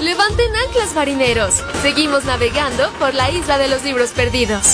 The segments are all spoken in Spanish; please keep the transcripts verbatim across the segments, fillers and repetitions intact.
Levanten anclas, marineros. Seguimos navegando por la isla de los libros perdidos.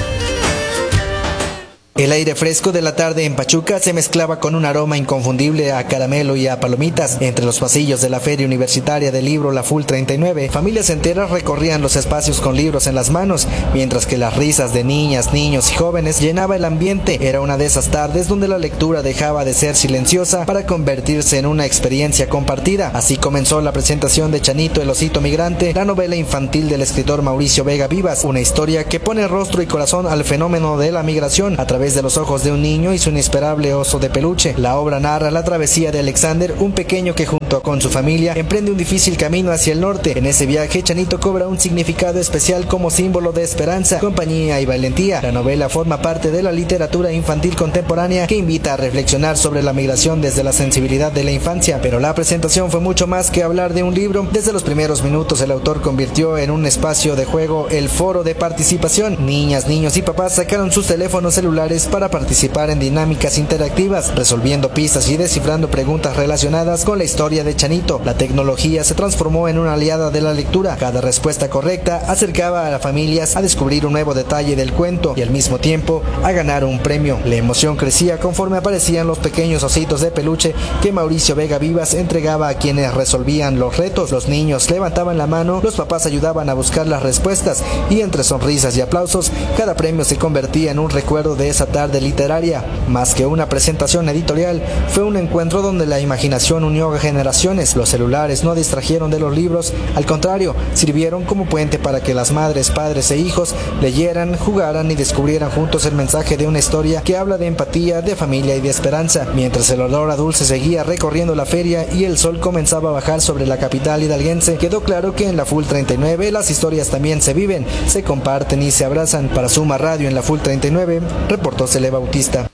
El aire fresco de la tarde en Pachuca se mezclaba con un aroma inconfundible a caramelo y a palomitas. Entre los pasillos de la Feria Universitaria del Libro La Full treinta y nueve, familias enteras recorrían los espacios con libros en las manos, mientras que las risas de niñas, niños y jóvenes llenaba el ambiente. Era una de esas tardes donde la lectura dejaba de ser silenciosa para convertirse en una experiencia compartida. Así comenzó la presentación de Chanito el Osito Migrante, la novela infantil del escritor Mauricio Vega Vivas, una historia que pone rostro y corazón al fenómeno de la migración a través de los ojos de un niño y su inesperable oso de peluche. La obra narra la travesía de Alexander, un pequeño que junto con su familia emprende un difícil camino hacia el norte. En ese viaje, Chanito cobra un significado especial como símbolo de esperanza, compañía y valentía. La novela forma parte de la literatura infantil contemporánea que invita a reflexionar sobre la migración desde la sensibilidad de la infancia. Pero la presentación fue mucho más que hablar de un libro. Desde los primeros minutos, el autor convirtió en un espacio de juego el foro de participación. Niñas, niños y papás sacaron sus teléfonos celulares para participar en dinámicas interactivas, resolviendo pistas y descifrando preguntas relacionadas con la historia de Chanito. La tecnología se transformó en una aliada de la lectura. Cada respuesta correcta acercaba a las familias a descubrir un nuevo detalle del cuento y al mismo tiempo a ganar un premio. La emoción crecía conforme aparecían los pequeños ositos de peluche que Mauricio Vega Vivas entregaba a quienes resolvían los retos. Los niños levantaban la mano, los papás ayudaban a buscar las respuestas y entre sonrisas y aplausos, cada premio se convertía en un recuerdo de esa tarde literaria. Más que una presentación editorial, fue un encuentro donde la imaginación unió a generaciones. Los celulares no distrajeron de los libros, al contrario, sirvieron como puente para que las madres, padres e hijos leyeran, jugaran y descubrieran juntos el mensaje de una historia que habla de empatía, de familia y de esperanza. Mientras el olor a dulce seguía recorriendo la feria y el sol comenzaba a bajar sobre la capital hidalguense, quedó claro que en la Full treinta y nueve las historias también se viven, se comparten y se abrazan. Para Suma Radio en la Full treinta y nueve, reportó Cele Bautista.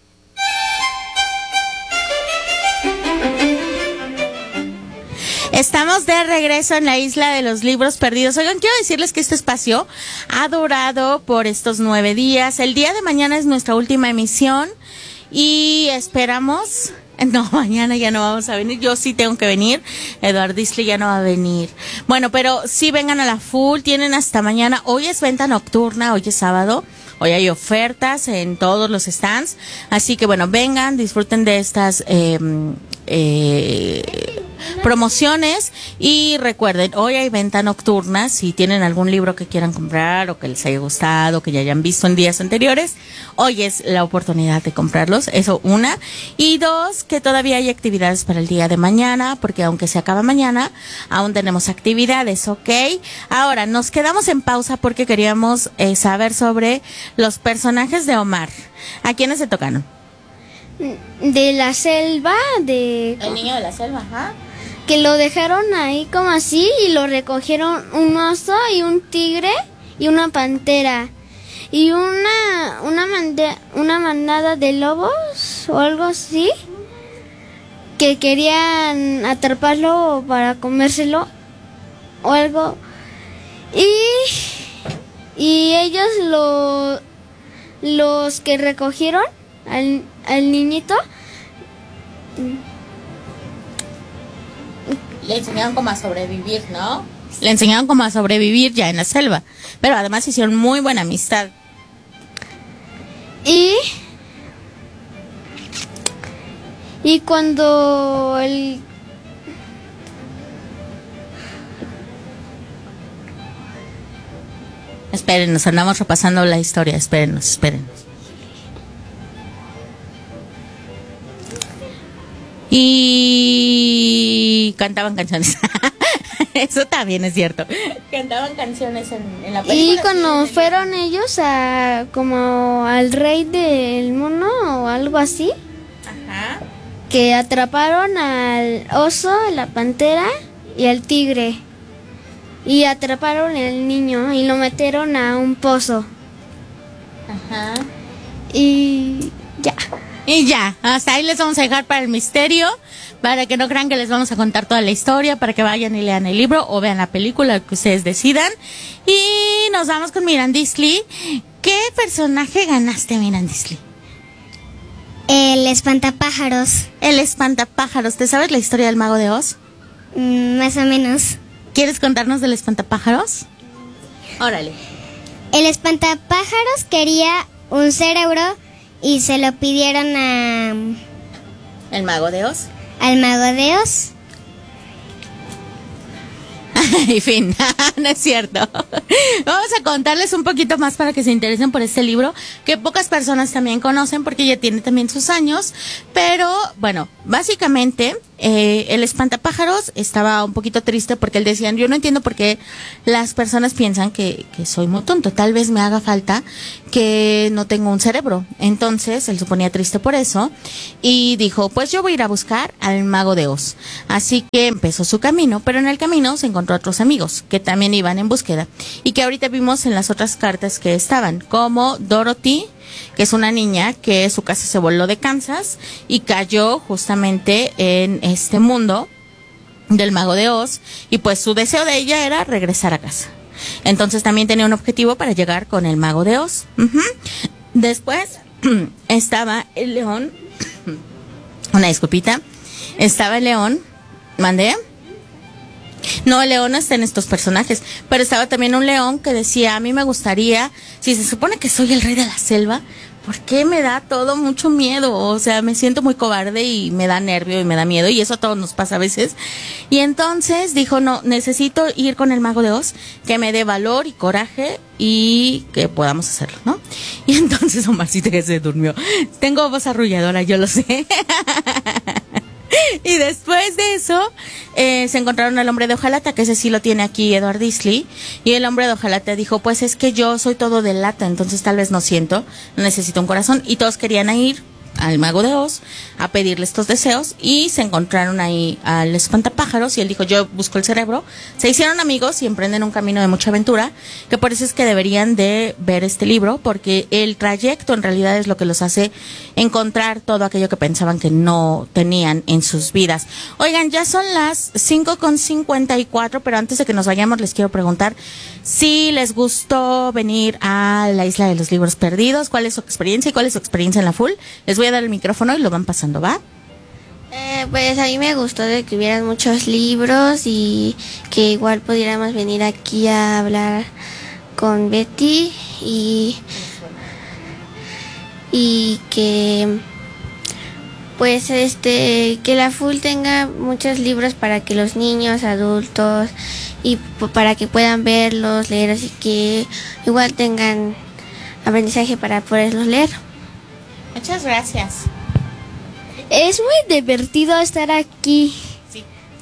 Estamos de regreso en la isla de los libros perdidos. Oigan, quiero decirles que este espacio ha durado por estos nueve días. El día de mañana es nuestra última emisión y esperamos... No, mañana ya no vamos a venir. Yo sí tengo que venir. Eduard Disley ya no va a venir. Bueno, pero sí vengan a la Full. Tienen hasta mañana. Hoy es venta nocturna, hoy es sábado. Hoy hay ofertas en todos los stands. Así que bueno, vengan, disfruten de estas eh, eh, promociones. Y recuerden, hoy hay venta nocturna. Si tienen algún libro que quieran comprar o que les haya gustado, que ya hayan visto en días anteriores, hoy es la oportunidad de comprarlos. Eso una. Y dos, que todavía hay actividades para el día de mañana, porque aunque se acaba mañana, aún tenemos actividades, ¿ok? Ahora, nos quedamos en pausa porque queríamos eh, saber sobre los personajes de Omar. ¿A quiénes se tocaron? De la selva, de... El niño de la selva, ajá. Que lo dejaron ahí como así y lo recogieron un oso y un tigre y una pantera. Y una, una, mande, una manada de lobos o algo así, que querían atraparlo para comérselo o algo. Y, y ellos lo, los que recogieron al, al niñito, le enseñaron cómo a sobrevivir, ¿no? Le enseñaron cómo a sobrevivir ya en la selva. Pero además hicieron muy buena amistad. Y... Y cuando el... Espérenos, andamos repasando la historia. Espérenos, espérenos. Y cantaban canciones. Eso también es cierto. Cantaban canciones en, en la película. Y cuando fueron ellos a como al rey del mono o algo así. Ajá. Que atraparon al oso, la pantera y al tigre. Y atraparon al niño y lo metieron a un pozo. Ajá. Y ya. Y ya, hasta ahí les vamos a dejar para el misterio, para que no crean que les vamos a contar toda la historia, para que vayan y lean el libro o vean la película, que ustedes decidan. Y nos vamos con Mirandisli. ¿Qué personaje ganaste, Mirandisli? El espantapájaros. El espantapájaros. ¿Te sabes la historia del Mago de Oz? Mm, más o menos. ¿Quieres contarnos del espantapájaros? Órale. El espantapájaros quería un cerebro y se lo pidieron a, ¿El mago de Oz? al mago de Oz. Y fin, no es cierto. Vamos a contarles un poquito más para que se interesen por este libro, que pocas personas también conocen porque ya tiene también sus años. Pero bueno, básicamente eh, el espantapájaros estaba un poquito triste porque él decía, yo no entiendo por qué las personas piensan que, que soy muy tonto, tal vez me haga falta que no tengo un cerebro. Entonces él se ponía triste por eso y dijo, pues yo voy a ir a buscar al mago de Oz. Así que empezó su camino, pero en el camino se encontró a otros amigos que también iban en búsqueda y que ahorita vimos en las otras cartas que estaban, como Dorothy, que es una niña que su casa se voló de Kansas y cayó justamente en este mundo del mago de Oz, y pues su deseo de ella era regresar a casa. Entonces también tenía un objetivo para llegar con el mago de Oz. Uh-huh. Después estaba el león, una disculpita, estaba el león, mandé. No, el león no está en estos personajes, pero estaba también un león que decía, a mí me gustaría, si se supone que soy el rey de la selva, ¿por qué me da todo mucho miedo? O sea, me siento muy cobarde y me da nervio y me da miedo, y eso a todos nos pasa a veces. Y entonces dijo, no, necesito ir con el mago de Oz, que me dé valor y coraje y que podamos hacerlo, ¿no? Y entonces Omarcito que se durmió. Tengo voz arrulladora, yo lo sé. Y después de eso, eh, se encontraron al hombre de hojalata, que ese sí lo tiene aquí Edward Disley. Y el hombre de hojalata dijo, pues es que yo soy todo de lata, entonces tal vez no siento, necesito un corazón. Y todos querían ir al mago de Oz a pedirle estos deseos, y se encontraron ahí al espantapájaros y él dijo, yo busco el cerebro. Se hicieron amigos y emprenden un camino de mucha aventura, que por eso es que deberían de ver este libro, porque el trayecto en realidad es lo que los hace encontrar todo aquello que pensaban que no tenían en sus vidas. Oigan, ya son las cinco con cincuenta y cuatro, pero antes de que nos vayamos les quiero preguntar si les gustó venir a la Isla de los Libros Perdidos, cuál es su experiencia y cuál es su experiencia en la Full. Les voy a dar el micrófono y lo van pasando, ¿va? Eh, pues a mí me gustó de que hubieran muchos libros y que igual pudiéramos venir aquí a hablar con Betty y, y que pues este que la Full tenga muchos libros para que los niños, adultos y p- para que puedan verlos, leerlos y que igual tengan aprendizaje para poderlos leer. Muchas gracias. Es muy divertido estar aquí. Sí.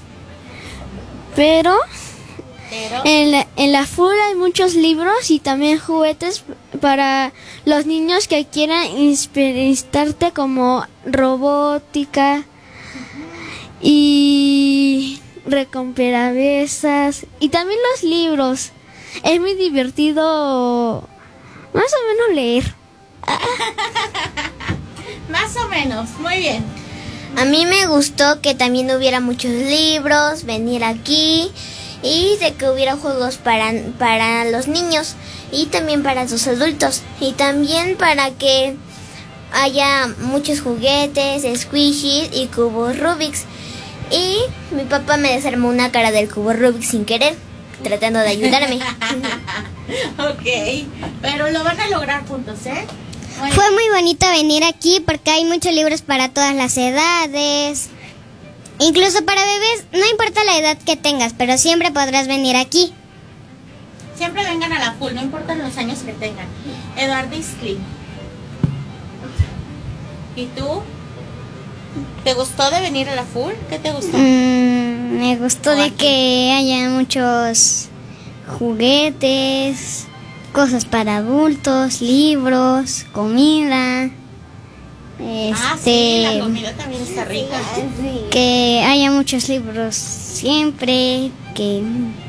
Pero Pero en la, en la Full hay muchos libros y también juguetes para los niños que quieran inspirarte, como robótica y rompecabezas y también los libros. Es muy divertido más o menos leer. más o menos, muy bien. A mí me gustó que también hubiera muchos libros, venir aquí y de que hubiera juegos para, para los niños y también para los adultos y también para que haya muchos juguetes, squishies y cubos Rubik's. Y mi papá me desarmó una cara del cubo Rubik's sin querer, tratando de ayudarme. Ok, pero lo van a lograr juntos, ¿eh? Bueno. Fue muy bonito venir aquí porque hay muchos libros para todas las edades. Incluso para bebés, no importa la edad que tengas, pero siempre podrás venir aquí. Siempre vengan a la Full, no importan los años que tengan. Edward Disley. ¿Y tú? ¿Te gustó de venir a la Full? ¿Qué te gustó? Mm, me gustó O de aquí. que haya muchos juguetes, cosas para adultos, libros, comida. Ah, sí, la Este, comida también está rica. que haya muchos libros siempre, que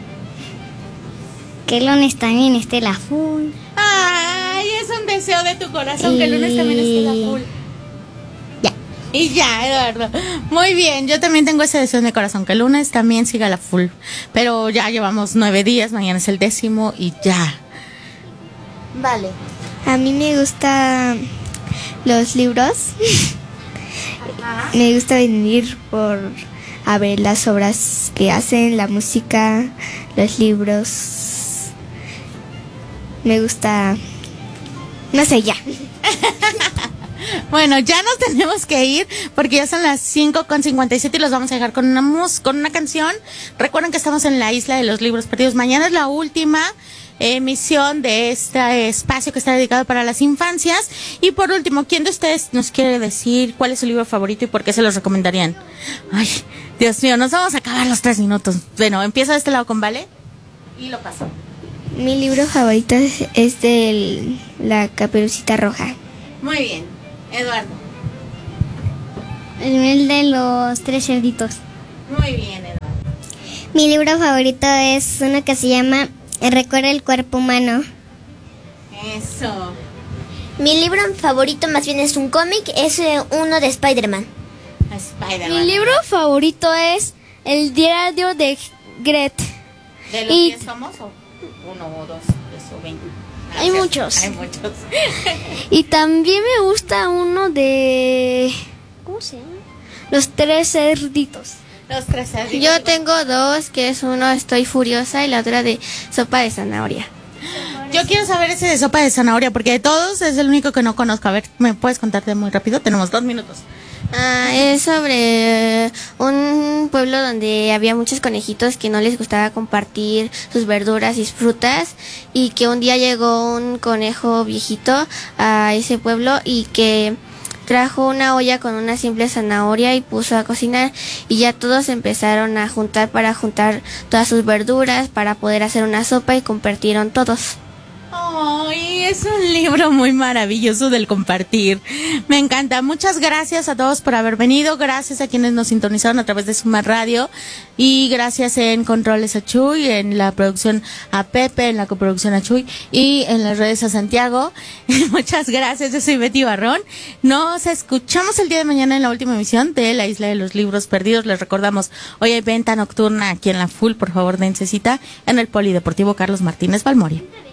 que el lunes también esté la Full. Ay, es un deseo de tu corazón que el lunes también esté la Full. Ya. Y ya, Eduardo. Muy bien, yo también tengo ese deseo en mi corazón, que el lunes también siga la Full. Pero ya llevamos nueve días, mañana es el décimo y ya. Vale. A mí me gustan los libros. Ajá. Me gusta venir por a ver las obras que hacen, la música, los libros. Me gusta, no sé, ya. Bueno, ya nos tenemos que ir porque ya son las cinco con cincuenta y siete y los vamos a dejar con una mus con una canción. Recuerden que estamos en la Isla de los Libros Perdidos. Mañana es la última emisión de este espacio que está dedicado para las infancias. Y por último, ¿quién de ustedes nos quiere decir cuál es su libro favorito y por qué se los recomendarían? Ay, Dios mío, nos vamos a acabar los tres minutos. Bueno, empiezo de este lado con Vale y lo paso. Mi libro favorito es, es de La Caperucita Roja. Muy bien, Eduardo. El de los tres cerditos. Muy bien, Eduardo. Mi libro favorito es uno que se llama Recorre el cuerpo humano. Eso. Mi libro favorito más bien es un cómic, es eh, uno de Spider-Man. Spider-Man. Mi libro favorito es El diario de Gret. ¿De los y- diez famosos? Uno o dos, eso, veinte. Hay muchos. Hay muchos. Y también me gusta uno de... ¿Cómo se llama? Los tres cerditos. Los tres cerditos. Yo tengo dos, que es uno Estoy Furiosa y la otra de Sopa de Zanahoria. Yo quiero saber ese de sopa de zanahoria, porque de todos es el único que no conozco. A ver, ¿me puedes contarte muy rápido? Tenemos dos minutos. Ah, es sobre un pueblo donde había muchos conejitos que no les gustaba compartir sus verduras y frutas, y que un día llegó un conejo viejito a ese pueblo y que trajo una olla con una simple zanahoria y puso a cocinar, y ya todos empezaron a juntar para juntar todas sus verduras para poder hacer una sopa y compartieron todos. Ay, es un libro muy maravilloso del compartir. Me encanta. Muchas gracias a todos por haber venido. Gracias a quienes nos sintonizaron a través de Suma Radio. Y gracias en Controles a Chuy, en la producción a Pepe, en la coproducción a Chuy y en las redes a Santiago. Muchas gracias. Yo soy Betty Barrón. Nos escuchamos el día de mañana en la última emisión de La Isla de los Libros Perdidos. Les recordamos, hoy hay venta nocturna aquí en la Full. Por favor, dense cita en el Polideportivo Carlos Martínez Balmoria.